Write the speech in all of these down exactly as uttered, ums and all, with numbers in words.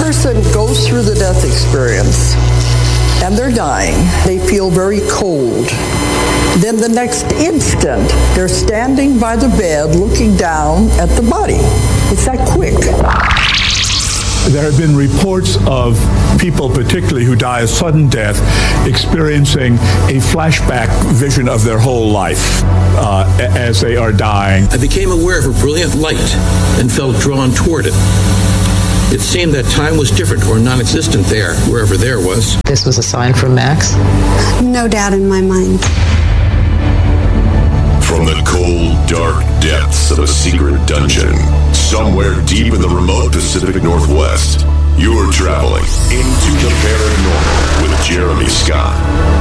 person goes through the death experience and they're dying, they feel very cold. Then the next instant, they're standing by the bed looking down at the body. It's that quick. There have been reports of people, particularly who die a sudden death, experiencing a flashback vision of their whole life uh, as they are dying. I became aware of a brilliant light and felt drawn toward it. It seemed that time was different or non-existent there, wherever there was. This was a sign from Max? No doubt in my mind. From the cold, dark depths of a secret dungeon, somewhere deep in the remote Pacific Northwest, you're traveling into the paranormal with Jeremy Scott.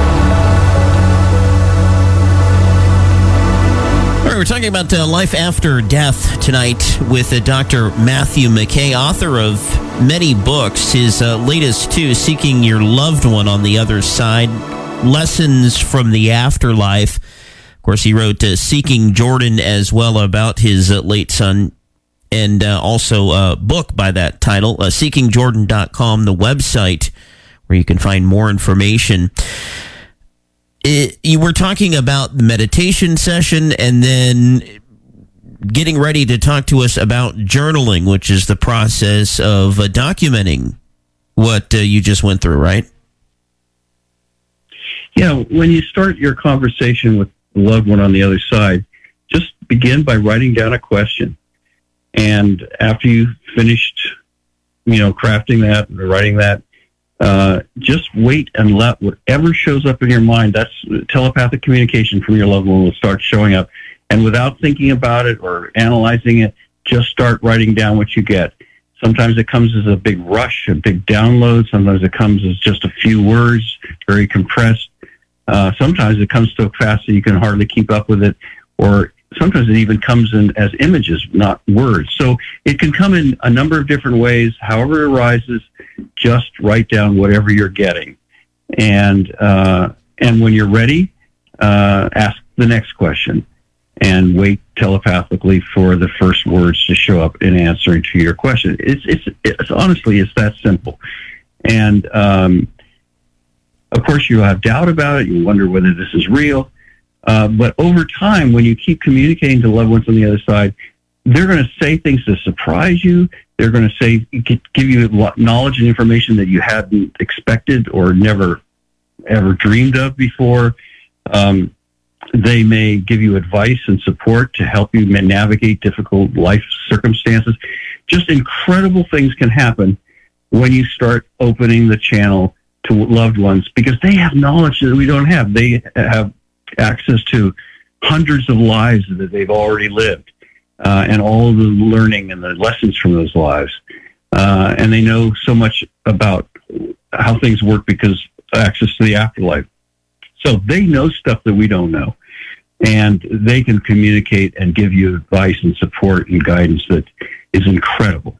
All right, we're talking about uh, life after death tonight with uh, Doctor Matthew McKay, author of many books. His uh, latest two, Seeking Your Loved One on the Other Side, Lessons from the Afterlife. Of course, he wrote uh, Seeking Jordan as well about his uh, late son, and uh, also a book by that title, uh, seeking jordan dot com, the website where you can find more information. It, you were talking about the meditation session and then getting ready to talk to us about journaling, which is the process of uh, documenting what uh, you just went through, right? Yeah, when you start your conversation with a loved one on the other side, just begin by writing down a question. And after you've finished, you know, crafting that or writing that, uh, just wait and let whatever shows up in your mind, that's telepathic communication from your loved one, will start showing up. And without thinking about it or analyzing it, just start writing down what you get. Sometimes it comes as a big rush, a big download. Sometimes it comes as just a few words, very compressed. Uh, sometimes it comes so fast that you can hardly keep up with it, or sometimes it even comes in as images, not words. So it can come in a number of different ways. However it arises, just write down whatever you're getting. And uh, and when you're ready, uh, ask the next question and wait telepathically for the first words to show up in answering to your question. It's, it's, it's honestly, it's that simple. And um, of course, you have doubt about it. You wonder whether this is real. Uh, but over time, when you keep communicating to loved ones on the other side, they're going to say things to surprise you. They're going to say, give you knowledge and information that you hadn't expected or never ever dreamed of before. Um, they may give you advice and support to help you navigate difficult life circumstances. Just incredible things can happen when you start opening the channel to loved ones, because they have knowledge that we don't have. They have access to hundreds of lives that they've already lived, uh, and all of the learning and the lessons from those lives. Uh, and they know so much about how things work because of access to the afterlife. So they know stuff that we don't know. And they can communicate and give you advice and support and guidance that is incredible.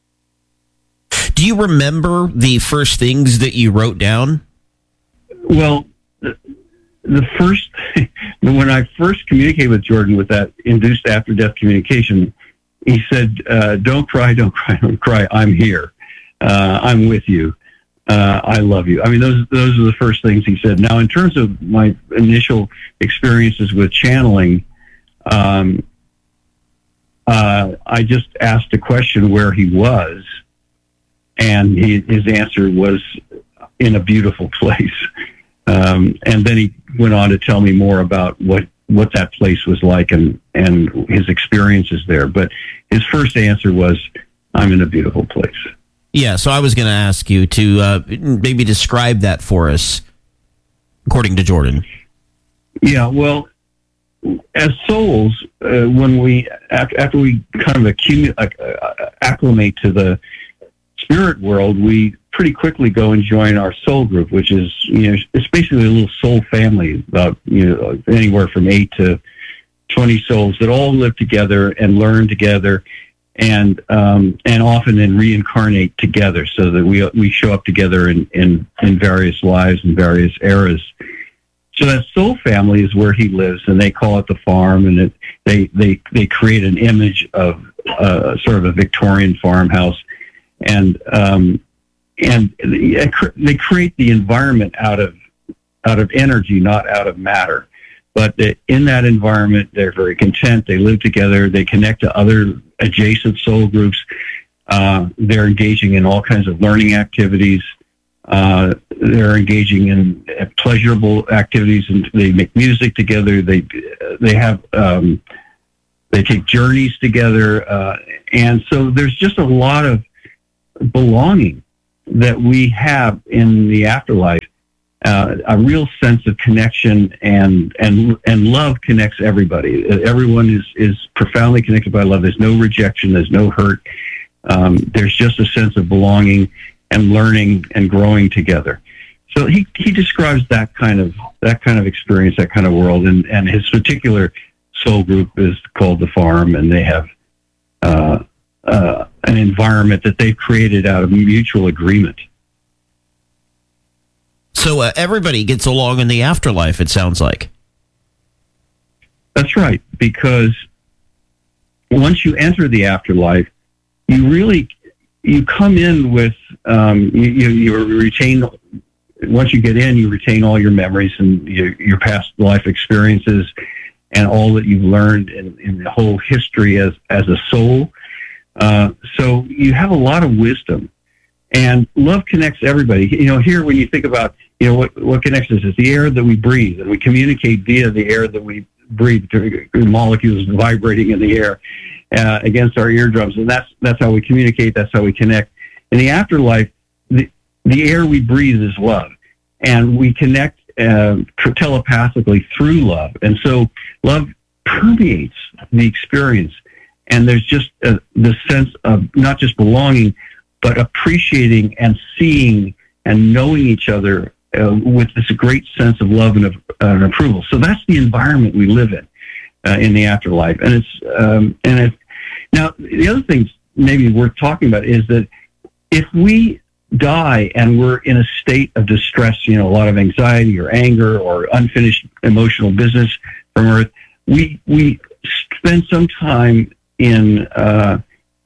Do you remember the first things that you wrote down? Well, the, the first, when I first communicated with Jordan with that induced after-death communication, he said, uh, don't cry, don't cry, don't cry, I'm here. Uh, I'm with you. Uh, I love you. I mean, those those are the first things he said. Now, in terms of my initial experiences with channeling, um, uh, I just asked a question where he was, and he, his answer was in a beautiful place. Um, and then he went on to tell me more about what, what that place was like and, and his experiences there. But his first answer was, I'm in a beautiful place. Yeah, so I was going to ask you to uh, maybe describe that for us, according to Jordan. Yeah, well, as souls, uh, when we after we kind of accumulate, uh, acclimate to the spirit world, we pretty quickly go and join our soul group, which is, you know, it's basically a little soul family, about, you know, anywhere from eight to twenty souls that all live together and learn together. And um, and often then reincarnate together, so that we we show up together in, in, in various lives and various eras. So that soul family is where he lives, and they call it the farm, and it, they they they create an image of uh, sort of a Victorian farmhouse, and um, and they create the environment out of out of energy, not out of matter. But in that environment, they're very content. They live together. They connect to other adjacent soul groups. Uh, they're engaging in all kinds of learning activities. Uh, they're engaging in pleasurable activities, and they make music together. They they have um, they take journeys together, uh, and so there's just a lot of belonging that we have in the afterlife. Uh, a real sense of connection and and and love connects everybody. Everyone is is profoundly connected by love. There's no rejection. There's no hurt. Um, there's just a sense of belonging and learning and growing together. So he, he describes that kind of that kind of experience, that kind of world, and, and his particular soul group is called the Farm, and they have uh, uh, an environment that they've created out of mutual agreement. So uh, everybody gets along in the afterlife, it sounds like. That's right, because once you enter the afterlife, you really you come in with um, you, you, you retain. Once you get in, you retain all your memories and your, your past life experiences, and all that you've learned in, in the whole history as as a soul. Uh, so you have a lot of wisdom, and love connects everybody. You know, here when you think about you know what what connects us is the air that we breathe, and we communicate via the air that we breathe, molecules vibrating in the air uh, against our eardrums, and that's that's how we communicate. That's how we connect. In the afterlife, the the air we breathe is love, and we connect uh, telepathically through love, and so love permeates the experience. And there's just uh, the sense of not just belonging, but appreciating and seeing and knowing each other uh, with this great sense of love and, of, uh, and approval. So that's the environment we live in uh, in the afterlife. And it's um, and it, now the other thing maybe worth talking about is that if we die and we're in a state of distress, you know, a lot of anxiety or anger or unfinished emotional business from Earth, we we spend some time in uh,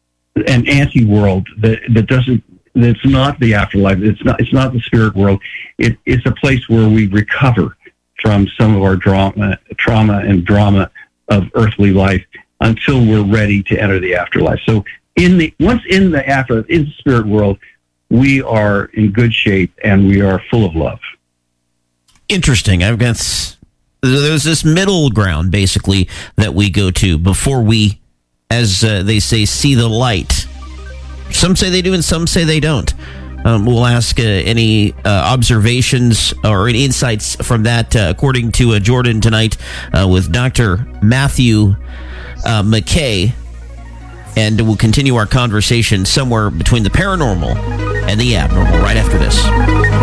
an anti-world that that doesn't that's not the afterlife. It's not it's not the spirit world. It, it's a place where we recover from some of our drama, trauma and drama of earthly life until we're ready to enter the afterlife. So in the once in the after in the spirit world, we are in good shape and we are full of love. Interesting. I've got there's this middle ground basically that we go to before we, as uh, they say, see the light. Some say they do and some say they don't. Um, we'll ask uh, any uh, observations or any insights from that, uh, according to uh, Jordan tonight, uh, with Doctor Matthew uh, McKay. And we'll continue our conversation somewhere between the paranormal and the abnormal right after this.